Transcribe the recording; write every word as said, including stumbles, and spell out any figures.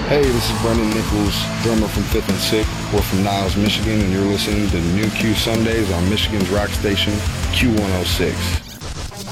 Hey, this is Brendan Nichols, drummer from Fifth and Sick. We're from Niles, Michigan, and you're listening to New Q Sundays on Michigan's rock station, Q one oh six.